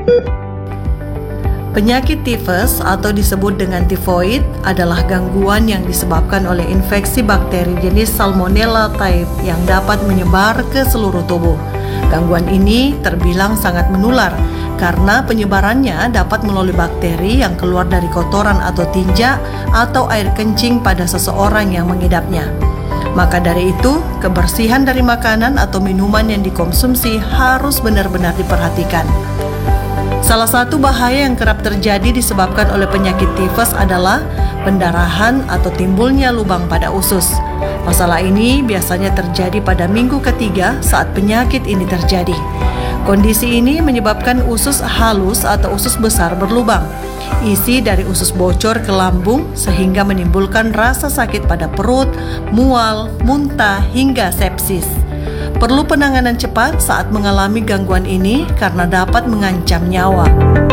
Penyakit tifus atau disebut dengan tifoid adalah gangguan yang disebabkan oleh infeksi bakteri jenis Salmonella type yang dapat menyebar ke seluruh tubuh. Gangguan ini terbilang sangat menular karena penyebarannya dapat melalui bakteri yang keluar dari kotoran atau tinja atau air kencing pada seseorang yang mengidapnya. Maka dari itu, kebersihan dari makanan atau minuman yang dikonsumsi harus benar-benar diperhatikan. Salah satu bahaya yang kerap terjadi disebabkan oleh penyakit tifus adalah pendarahan atau timbulnya lubang pada usus. Masalah ini biasanya terjadi pada minggu ketiga saat penyakit ini terjadi. Kondisi ini menyebabkan usus halus atau usus besar berlubang. Isi dari usus bocor ke lambung sehingga menimbulkan rasa sakit pada perut, mual, muntah, hingga sepsis. Perlu penanganan cepat saat mengalami gangguan ini karena dapat mengancam nyawa.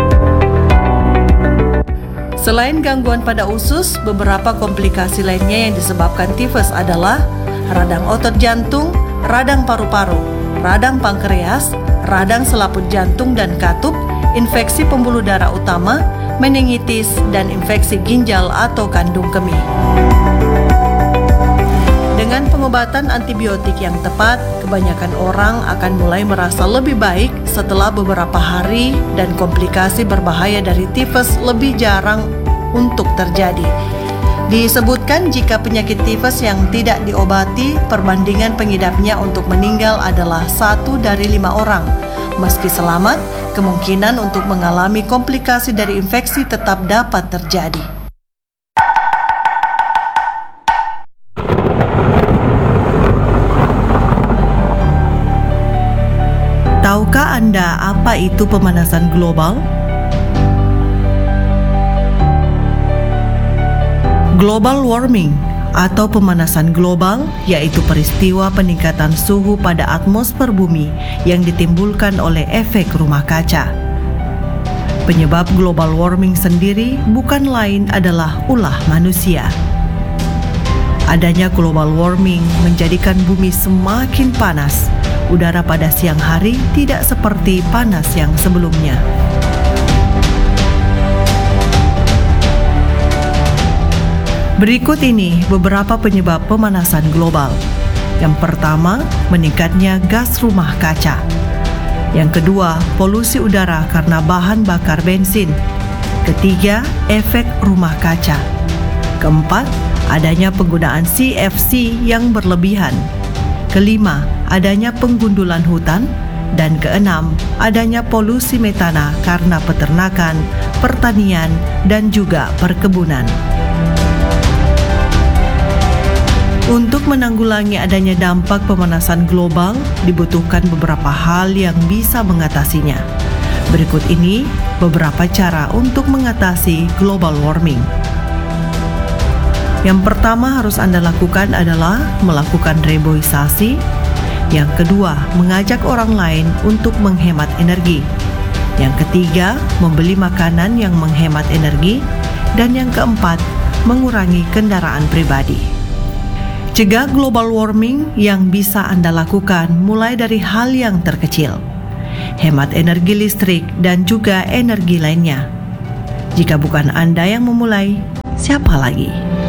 Selain gangguan pada usus, beberapa komplikasi lainnya yang disebabkan tifus adalah radang otot jantung, radang paru-paru, radang pankreas, radang selaput jantung dan katup, infeksi pembuluh darah utama, meningitis, dan infeksi ginjal atau kandung kemih. Dengan pengobatan antibiotik yang tepat, kebanyakan orang akan mulai merasa lebih baik setelah beberapa hari dan komplikasi berbahaya dari tifus lebih jarang untuk terjadi. Disebutkan jika penyakit tifus yang tidak diobati, perbandingan pengidapnya untuk meninggal adalah 1 dari 5 orang. Meski selamat, kemungkinan untuk mengalami komplikasi dari infeksi tetap dapat terjadi. Tahukah Anda apa itu pemanasan global? Global warming atau pemanasan global yaitu peristiwa peningkatan suhu pada atmosfer bumi yang ditimbulkan oleh efek rumah kaca. Penyebab global warming sendiri bukan lain adalah ulah manusia. Adanya global warming menjadikan bumi semakin panas. Udara pada siang hari tidak seperti panas yang sebelumnya. Berikut ini beberapa penyebab pemanasan global. Yang pertama, meningkatnya gas rumah kaca. Yang kedua, polusi udara karena bahan bakar bensin. Ketiga, efek rumah kaca. Keempat, adanya penggunaan CFC yang berlebihan. Kelima, adanya penggundulan hutan. Dan keenam, adanya polusi metana karena peternakan, pertanian, dan juga perkebunan. Untuk menanggulangi adanya dampak pemanasan global, dibutuhkan beberapa hal yang bisa mengatasinya. Berikut ini beberapa cara untuk mengatasi global warming. Yang pertama harus Anda lakukan adalah melakukan reboisasi. Yang kedua, mengajak orang lain untuk menghemat energi. Yang ketiga, membeli makanan yang menghemat energi. Dan yang keempat, mengurangi kendaraan pribadi. Cegah global warming yang bisa Anda lakukan mulai dari hal yang terkecil. Hemat energi listrik dan juga energi lainnya. Jika bukan Anda yang memulai, siapa lagi?